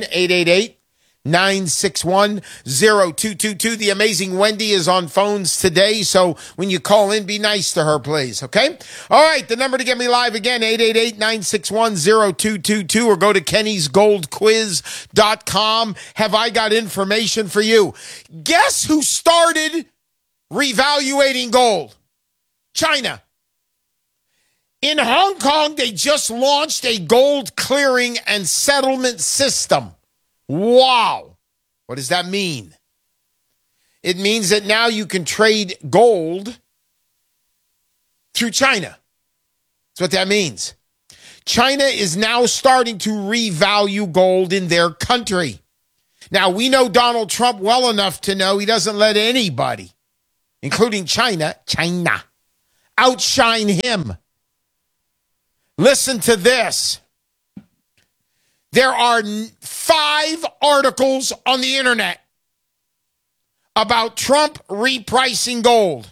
888-961-0222. The amazing Wendy is on phones today, so when you call in, be nice to her, please, okay? All right, the number to get me live again, 888-961-0222, or go to kennysgoldquiz.com. Have I got information for you? Guess who started revaluating gold? China. In Hong Kong, they just launched a gold clearing and settlement system. Wow. What does that mean? It means that now you can trade gold through China. That's what that means. China is now starting to revalue gold in their country. Now, we know Donald Trump well enough to know he doesn't let anybody, including China, outshine him. Listen to this. There are 5 articles on the internet about Trump repricing gold.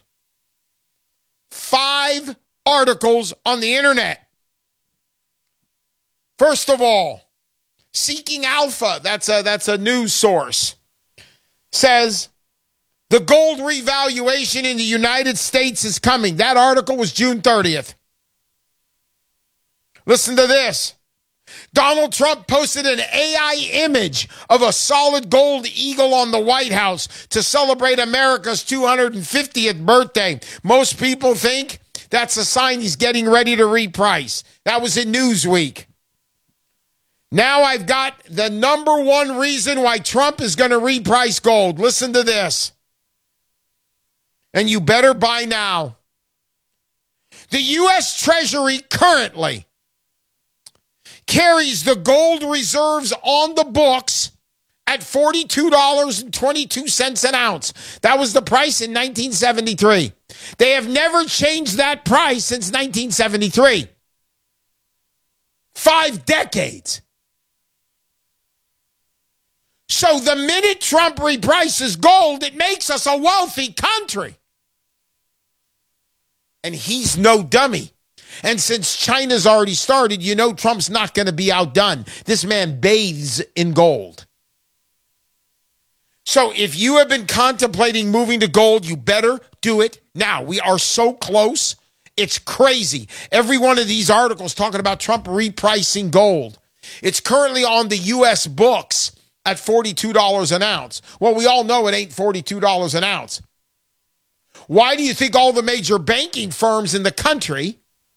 5 articles on the internet. First of all, Seeking Alpha, that's a news source, says the gold revaluation in the United States is coming. That article was June 30th. Listen to this. Donald Trump posted an AI image of a solid gold eagle on the White House to celebrate America's 250th birthday. Most people think that's a sign he's getting ready to reprice. That was in Newsweek. Now I've got the number one reason why Trump is going to reprice gold. Listen to this. And you better buy now. The U.S. Treasury currently carries the gold reserves on the books at $42.22 an ounce. That was the price in 1973. They have never changed that price since 1973. 5 decades. So the minute Trump reprices gold, it makes us a wealthy country. And he's no dummy. And since China's already started, you know Trump's not going to be outdone. This man bathes in gold. So if you have been contemplating moving to gold, you better do it now. We are so close. It's crazy. Every one of these articles talking about Trump repricing gold. It's currently on the U.S. books at $42 an ounce. Well, we all know it ain't $42 an ounce. Why do you think all the major banking firms in the country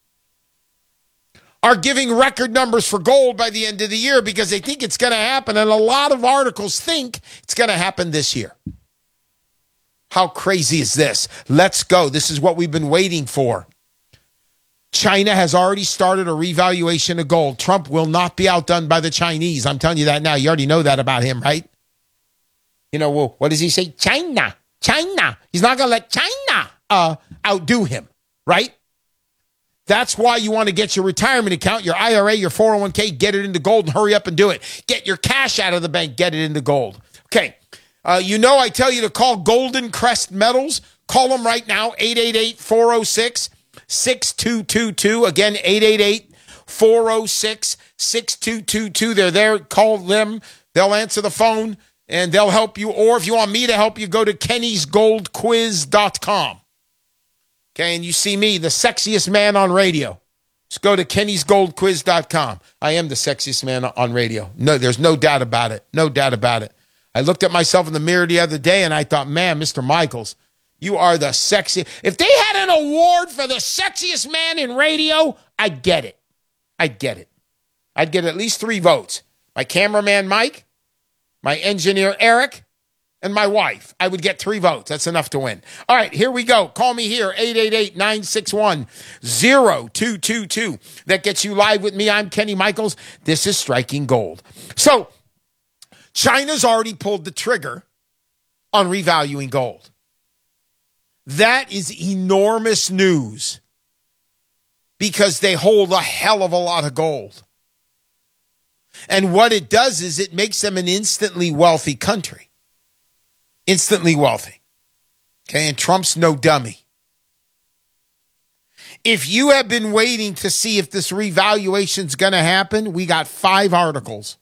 are giving record numbers for gold by the end of the year? Because they think it's going to happen, and a lot of articles think it's going to happen this year. How crazy is this? Let's go. This is what we've been waiting for. China has already started a revaluation of gold. Trump will not be outdone by the Chinese. I'm telling you that now. You already know that about him, right? You know, well, what does he say? China. He's not going to let China outdo him, right? That's why you want to get your retirement account, your IRA, your 401k, get it into gold and hurry up and do it. Get your cash out of the bank, get it into gold. Okay, you know I tell you to call Golden Crest Metals. Call them right now, 888-406-6222. Again, 888-406-6222. They're there. Call them. They'll answer the phone, and they'll help you. Or if you want me to help you, go to kennysgoldquiz.com. Okay, and you see me, the sexiest man on radio. Just go to kennysgoldquiz.com. I am the sexiest man on radio. No, there's no doubt about it. No doubt about it. I looked at myself in the mirror the other day, and I thought, man, Mr. Michaels, you are the sexiest. If they had an award for the sexiest man in radio, I'd get it. I'd get at least 3 votes. My cameraman, Mike, my engineer, Eric, and my wife. I would get 3 votes. That's enough to win. All right, here we go. Call me here, 888-961-0222. That gets you live with me. I'm Kenny Michaels. This is Striking Gold. So, China's already pulled the trigger on revaluing gold. That is enormous news because they hold a hell of a lot of gold. And what it does is it makes them an instantly wealthy country. Instantly wealthy. Okay, and Trump's no dummy. If you have been waiting to see if this revaluation is going to happen, we got 5 articles.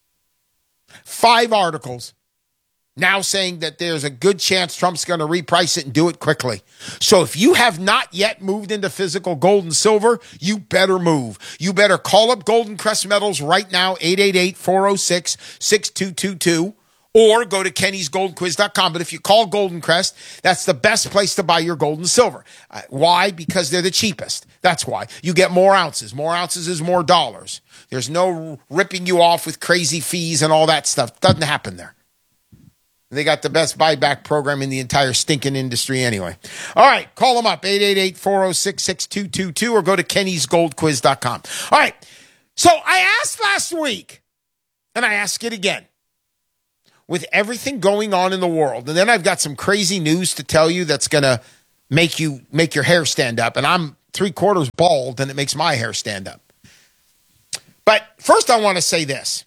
5 articles now saying that there's a good chance Trump's going to reprice it and do it quickly. So if you have not yet moved into physical gold and silver, you better move. You better call up Golden Crest Metals right now, 888-406-6222, or go to kennysgoldquiz.com. But if you call Golden Crest, that's the best place to buy your gold and silver. Why? Because they're the cheapest. That's why. You get more ounces. More ounces is more dollars. There's no ripping you off with crazy fees and all that stuff. Doesn't happen there. They got the best buyback program in the entire stinking industry anyway. All right, call them up, 888-406-6222, or go to kennysgoldquiz.com. All right, so I asked last week, and I ask it again, with everything going on in the world, and then I've got some crazy news to tell you that's going to make your hair stand up, and I'm 3/4 bald, and it makes my hair stand up. But first I want to say this.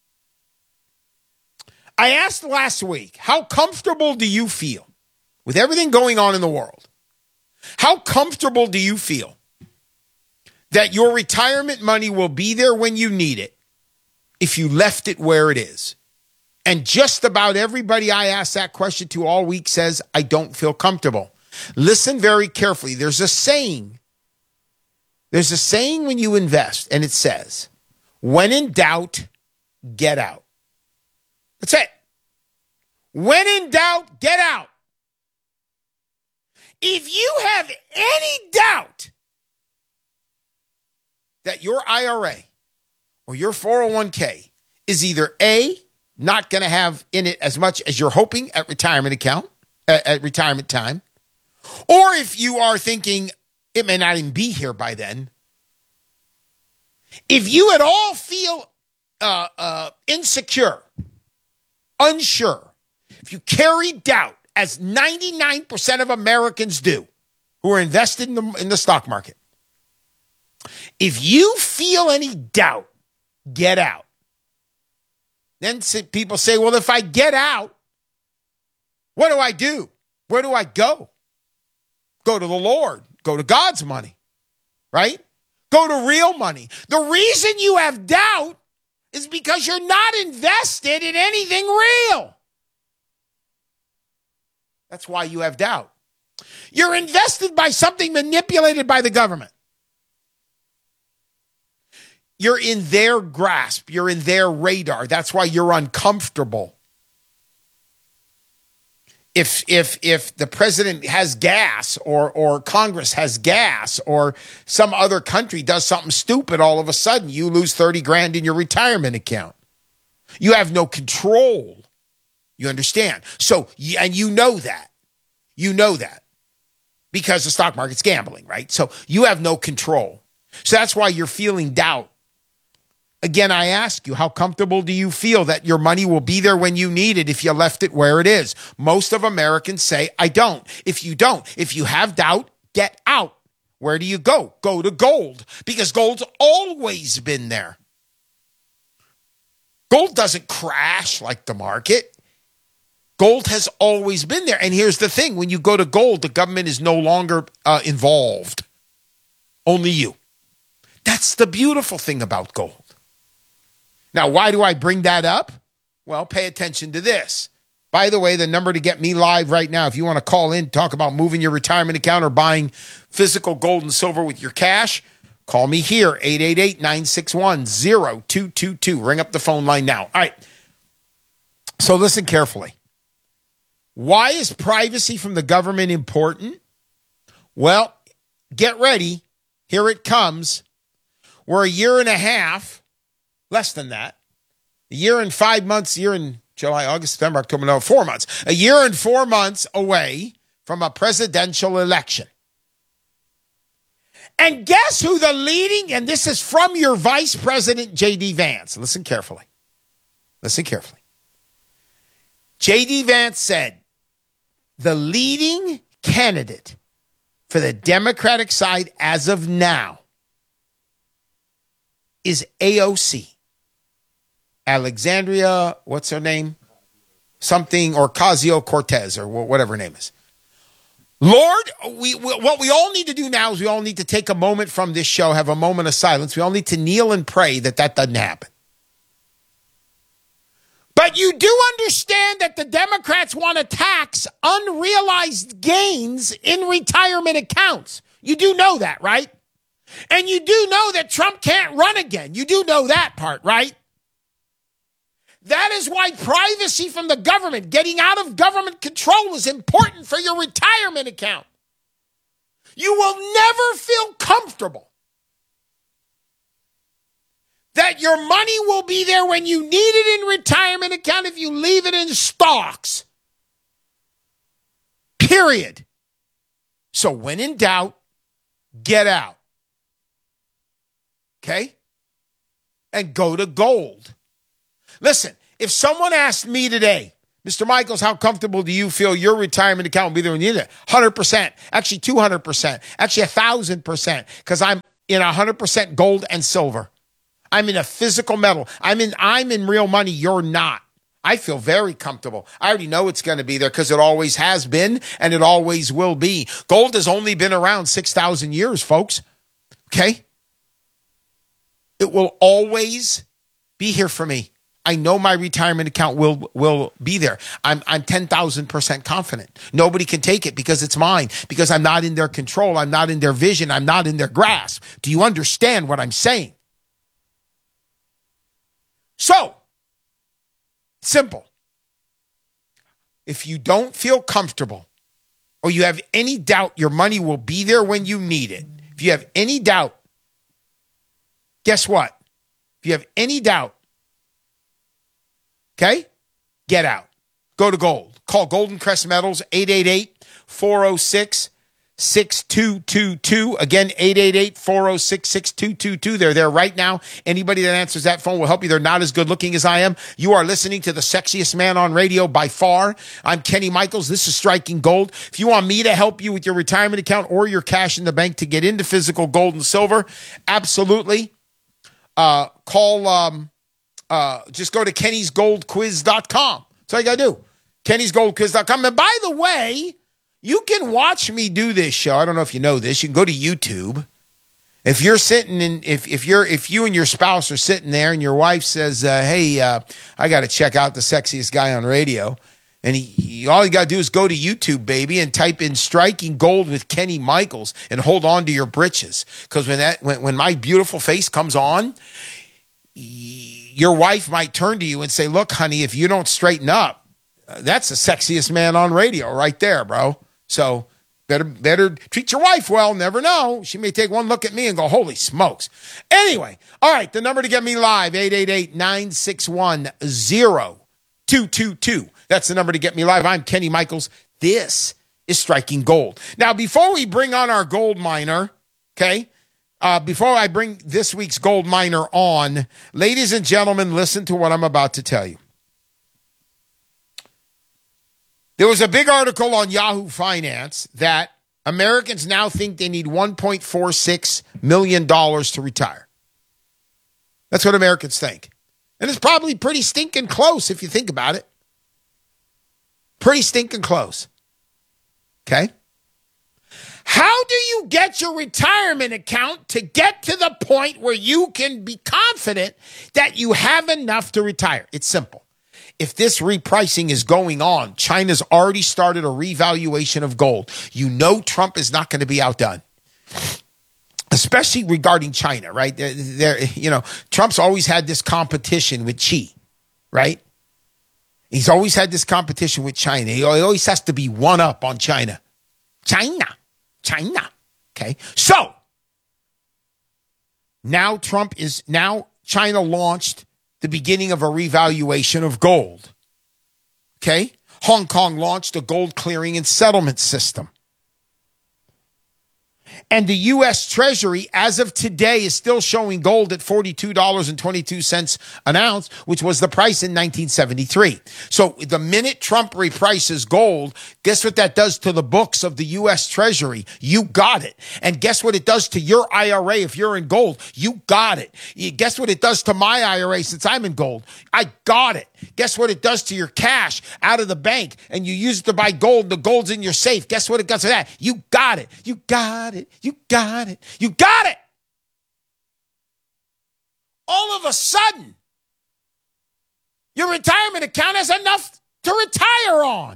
I asked last week, how comfortable do you feel with everything going on in the world? How comfortable do you feel that your retirement money will be there when you need it if you left it where it is? And just about everybody I asked that question to all week says, I don't feel comfortable. Listen very carefully. There's a saying when you invest, and it says, when in doubt, get out. That's it. When in doubt, get out. If you have any doubt that your IRA or your 401k is either A, not going to have in it as much as you're hoping at retirement time, or if you are thinking it may not even be here by then, if you at all feel insecure, unsure, if you carry doubt, as 99% of Americans do who are invested in the stock market, if you feel any doubt, get out. Then people say, well, if I get out, what do I do? Where do I go? Go to the Lord. Go to God's money, right? Go to real money. The reason you have doubt is because you're not invested in anything real. That's why you have doubt. You're invested by something manipulated by the government. You're in their grasp. You're in their radar. That's why you're uncomfortable. If the president has gas or Congress has gas or some other country does something stupid, all of a sudden you lose 30 grand in your retirement account. You have no control. You understand? So, and you know that. You know that because the stock market's gambling, right? So you have no control. So that's why you're feeling doubt. Again, I ask you, how comfortable do you feel that your money will be there when you need it if you left it where it is? Most of Americans say, I don't. If you have doubt, get out. Where do you go? Go to gold, because gold's always been there. Gold doesn't crash like the market. Gold has always been there. And here's the thing. When you go to gold, the government is no longer involved. Only you. That's the beautiful thing about gold. Now, why do I bring that up? Well, pay attention to this. By the way, the number to get me live right now, if you want to call in, talk about moving your retirement account or buying physical gold and silver with your cash, call me here, 888-961-0222. Ring up the phone line now. All right. So listen carefully. Why is privacy from the government important? Well, get ready. Here it comes. We're a year and a half, less than that, a year and 5 months, year and July, August, September, October, November, 4 months, a year and 4 months away from a presidential election. And guess who the leading, and this is from your Vice President, J.D. Vance. Listen carefully. Listen carefully. J.D. Vance said, the leading candidate for the Democratic side as of now is AOC. Alexandria, what's her name? Something, Ocasio-Cortez, or whatever her name is. Lord, what we all need to do now is we all need to take a moment from this show, have a moment of silence. We all need to kneel and pray that doesn't happen. But you do understand that the Democrats want to tax unrealized gains in retirement accounts. You do know that, right? And you do know that Trump can't run again. You do know that part, right? That is why privacy from the government, getting out of government control, is important for your retirement account. You will never feel comfortable that your money will be there when you need it in retirement account if you leave it in stocks. Period. So when in doubt, get out. Okay? And go to gold. Listen, if someone asked me today, Mr. Michaels, how comfortable do you feel your retirement account will be there when you need it? 100%, actually 200%, actually 1,000%, because I'm in 100% gold and silver. I'm in a physical metal. I'm in real money. You're not. I feel very comfortable. I already know it's going to be there because it always has been and it always will be. Gold has only been around 6,000 years, folks. Okay? It will always be here for me. I know my retirement account will be there. I'm 10,000% confident. Nobody can take it because it's mine, because I'm not in their control. I'm not in their vision. I'm not in their grasp. Do you understand what I'm saying? So, simple. If you don't feel comfortable or you have any doubt your money will be there when you need it, if you have any doubt, guess what? If you have any doubt, okay, get out. Go to gold. Call Golden Crest Metals, 888-406-6222. Again, 888-406-6222. They're there right now. Anybody that answers that phone will help you. They're not as good looking as I am. You are listening to the sexiest man on radio by far. I'm Kenny Michaels. This is Striking Gold. If you want me to help you with your retirement account or your cash in the bank to get into physical gold and silver, absolutely. Just go to kennysgoldquiz.com. That's all you got to do. kennysgoldquiz.com. And by the way, you can watch me do this show. I don't know if you know this. You can go to YouTube. If you're sitting in, if you and your spouse are sitting there and your wife says, hey, I got to check out the sexiest guy on radio. And all you got to do is go to YouTube, baby, and type in Striking Gold with Kenny Michaels and hold on to your britches. Because when my beautiful face comes on, your wife might turn to you and say, look, honey, if you don't straighten up, that's the sexiest man on radio right there, bro. So better treat your wife well. Never know. She may take one look at me and go, holy smokes. Anyway, all right, the number to get me live, 888-961-0222. That's the number to get me live. I'm Kenny Michaels. This is Striking Gold. Now, before we bring on our gold miner, okay, before I bring this week's gold miner on, ladies and gentlemen, listen to what I'm about to tell you. There was a big article on Yahoo Finance that Americans now think they need $1.46 million to retire. That's what Americans think. And it's probably pretty stinking close if you think about it. Pretty stinking close. Okay? How do you get your retirement account to get to the point where you can be confident that you have enough to retire? It's simple. If this repricing is going on, China's already started a revaluation of gold. You know Trump is not going to be outdone, especially regarding China, right? Trump's always had this competition with Xi, right? He's always had this competition with China. He always has to be one up on China. China. Okay. So now China launched the beginning of a revaluation of gold. Okay. Hong Kong launched a gold clearing and settlement system. And the U.S. Treasury, as of today, is still showing gold at $42.22 an ounce, which was the price in 1973. So the minute Trump reprices gold, guess what that does to the books of the U.S. Treasury? You got it. And guess what it does to your IRA if you're in gold? You got it. Guess what it does to my IRA since I'm in gold? I got it. Guess what it does to your cash out of the bank and you use it to buy gold, the gold's in your safe. Guess what it does to that? You got it. You got it. You got it. You got it. All of a sudden, your retirement account has enough to retire on.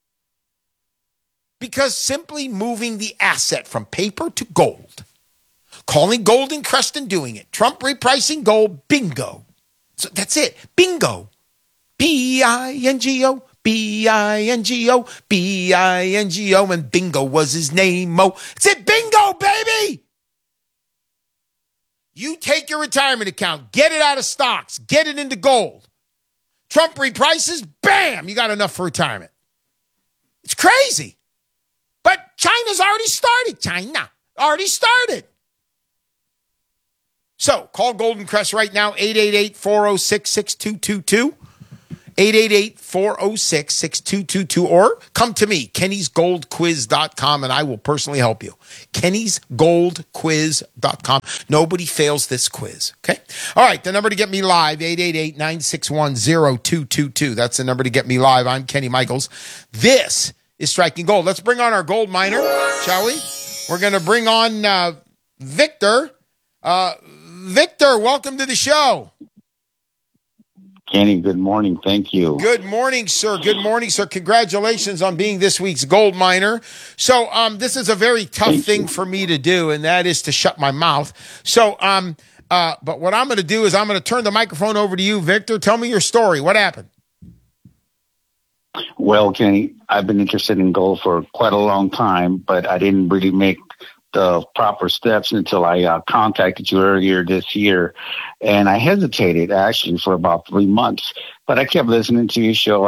Because simply moving the asset from paper to gold, calling Golden Crest and doing it, Trump repricing gold, bingo. So that's it. Bingo. B-I-N-G-O, B-I-N-G-O, B-I-N-G-O, and bingo was his name, Mo. It's it, bingo, baby! You take your retirement account, get it out of stocks, get it into gold. Trump reprices, bam, you got enough for retirement. It's crazy. But China's already started. China already started. So call Golden Crest right now, 888-406-6222. 888-406-6222, or come to me, kennysgoldquiz.com, and I will personally help you. kennysgoldquiz.com. Nobody fails this quiz, okay? All right, the number to get me live, 888-961-0222. That's the number to get me live. I'm Kenny Michaels. This is Striking Gold. Let's bring on our gold miner, shall we? We're going to bring on Victor. Victor, welcome to the show. Kenny, good morning. Thank you. Good morning, sir. Good morning, sir. Congratulations on being this week's gold miner. So this is a very tough thing for me to do, and that is to shut my mouth. So, but what I'm going to do is I'm going to turn the microphone over to you, Victor. Tell me your story. What happened? Well, Kenny, I've been interested in gold for quite a long time, but I didn't really make the proper steps until I contacted you earlier this year. And I hesitated actually for about 3 months, but I kept listening to your show.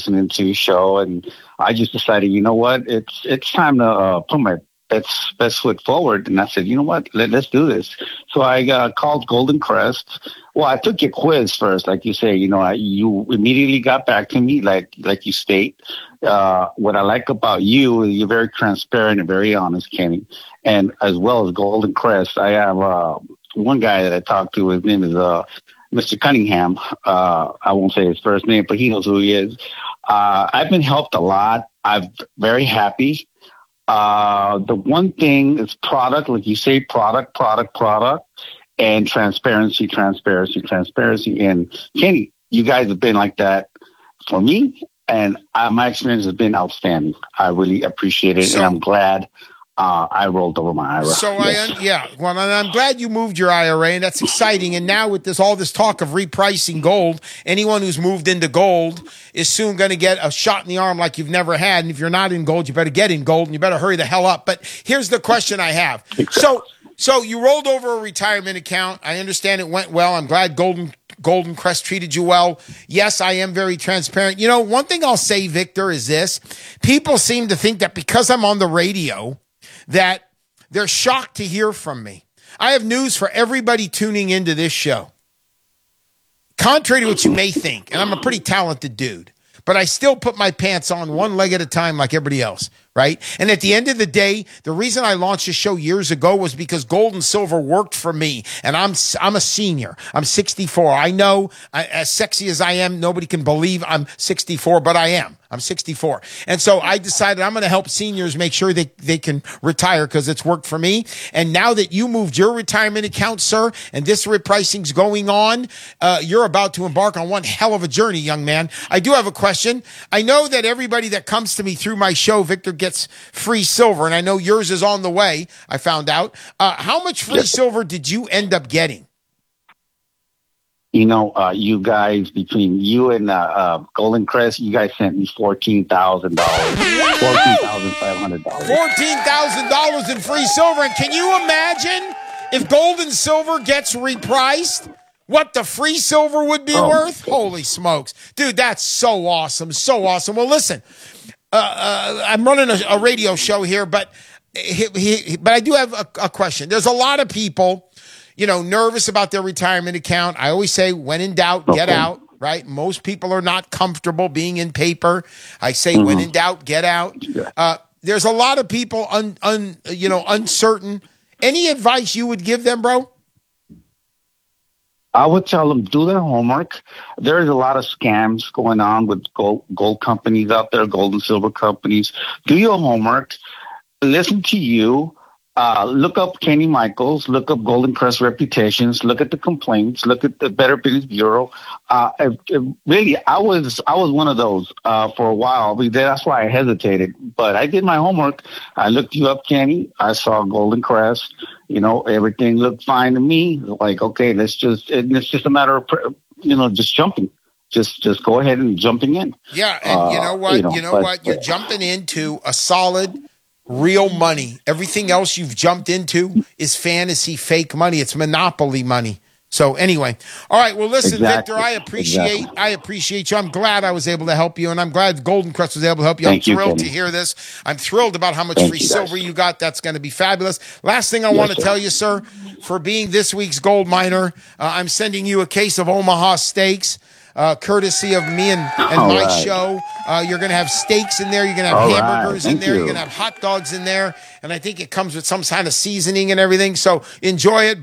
And I just decided, you know what, it's time to put my best foot forward. And I said, you know what, let's do this. So I called Golden Crest. Well, I took your quiz first, like you say. You know, you immediately got back to me, like you state. What I like about you is you're very transparent and very honest, Kenny. And as well as Golden Crest, I have one guy that I talked to. His name is Mr. Cunningham. I won't say his first name, but he knows who he is. I've been helped a lot. I'm very happy. The one thing is product, like you say, product, and transparency. And Kenny, you guys have been like that for me, and my experience has been outstanding. I really appreciate it, and I'm glad I rolled over my IRA. So well, and I'm glad you moved your IRA, and that's exciting. And now with all this talk of repricing gold, anyone who's moved into gold is soon going to get a shot in the arm like you've never had. And if you're not in gold, you better get in gold, and you better hurry the hell up. But here's the question I have. So you rolled over a retirement account. I understand it went well. I'm glad Golden Crest treated you well. Yes, I am very transparent. You know, one thing I'll say, Victor, is this. People seem to think that because I'm on the radio, that they're shocked to hear from me. I have news for everybody tuning into this show. Contrary to what you may think, and I'm a pretty talented dude, but I still put my pants on one leg at a time like everybody else, right? And at the end of the day, the reason I launched this show years ago was because gold and silver worked for me, and I'm a senior. I'm 64. I know, as sexy as I am, nobody can believe I'm 64, but I am. I'm 64. And so I decided I'm going to help seniors make sure they can retire because it's worked for me. And now that you moved your retirement account, sir, and this repricing's going on, you're about to embark on one hell of a journey, young man. I do have a question. I know that everybody that comes to me through my show, Victor, gets free silver, and I know yours is on the way, I found out. How much free silver did you end up getting? You know, you guys, between you and Golden Crest, you guys sent me $14,000. $14,500. $14,000 in free silver. And can you imagine if gold and silver gets repriced, what the free silver would be worth? Holy smokes. Dude, that's so awesome. So awesome. Well, listen, I'm running a radio show here, but but I do have a question. There's a lot of people, nervous about their retirement account. I always say, when in doubt, get out, right? Most people are not comfortable being in paper. I say, when in doubt, get out. There's a lot of people uncertain. Any advice you would give them, bro? I would tell them, do their homework. There's a lot of scams going on with gold companies out there, gold and silver companies. Do your homework. Listen to you. Look up Kenny Michaels. Look up Golden Crest Reputations. Look at the complaints. Look at the Better Business Bureau. Really, I was one of those for a while. That's why I hesitated. But I did my homework. I looked you up, Kenny. I saw Golden Crest. Everything looked fine to me. Like, okay, it's just a matter of just jumping. Just go ahead and jumping in. Yeah, and you know what? You're jumping into a solid, real money. Everything else you've jumped into is fantasy, fake money. It's monopoly money. So anyway, all right. Well, listen, Victor, I appreciate you. I'm glad I was able to help you, and I'm glad Golden Crest was able to help you. I'm thrilled to hear this. I'm thrilled about how much free silver you got. That's going to be fabulous. Last thing I want to tell you, sir, for being this week's gold miner, I'm sending you a case of Omaha Steaks. Courtesy of me and my show. You're going to have steaks in there. You're going to have hamburgers in there. You're going to have hot dogs in there. And I think it comes with some kind of seasoning and everything. So enjoy it.